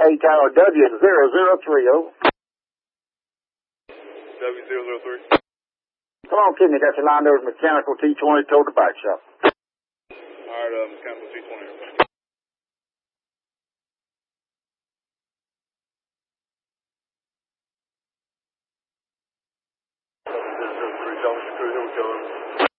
Hey, Tower W003, over. W003. Come on, kid, me. Got your line over to Mechanical T20 toward the bike shop. Alright, Mechanical T20. W003, Dallas Crew, here we go.